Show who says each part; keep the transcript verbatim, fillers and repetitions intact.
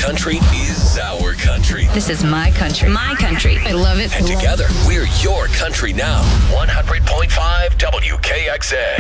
Speaker 1: country is our country.
Speaker 2: This is my country.
Speaker 3: My country.
Speaker 2: I love it.
Speaker 1: And together, we're your country now. one hundred point five W K X A.